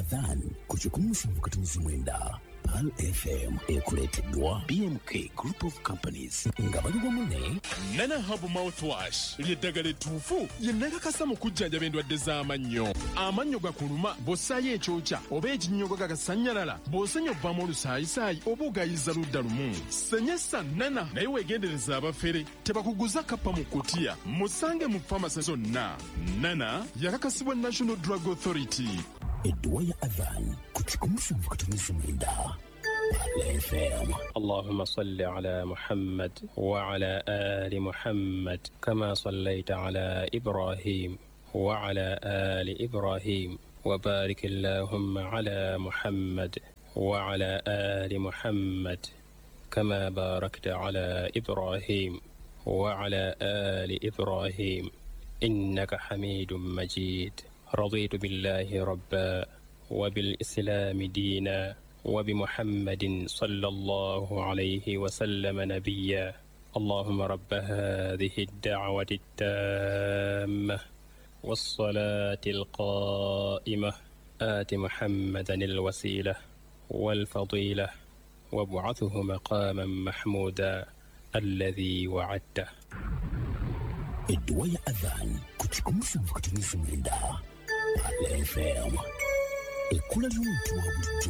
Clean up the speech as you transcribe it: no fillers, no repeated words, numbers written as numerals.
adhan kuchikumusha mukatumizi mwenda Pal FM ekuleteddwa BMK Group of Companies nga baliwo mune Nana Hub Mouthwash lyeddagala ettuufu lye nakakasa mu kujjanjaba endwadde z'amannyo. Amannyo gakuluma bw'ossaayo ekyokya oba ekinnyogo gagasannyalala bw'osenya obbamu olusaayisaayi oba ogayiza ludda lumu. Senyesa Nana naye weegendereza abafere tebakuguza kappa mu kkutiya musange mu famasi zonna. Nana yakakasibwa National Drug Authority. edduwa ya adhan kuchikumusha mukatumizi mwenda Pal FM. اللهم صل على محمد وعلى آل محمد كما صليت على إبراهيم وعلى آل إبراهيم وبارك اللهم على محمد وعلى آل محمد كما باركت على إبراهيم وعلى آل إبراهيم إنك حميد مجيد. رضيت بالله ربا وبالإسلام دينا وبمحمد صلى الله عليه وسلم نبيا. اللهم رب هذه الدعوة التامة والصلاة القائمة آت محمدا الوسيلة والفضيلة وابعثه مقاما محمودا الذي وعدته. edduwa ya adhan kuchikumusha mukatumizi mwenda Pal FM. Ekula ly'omuntu wa bulijjo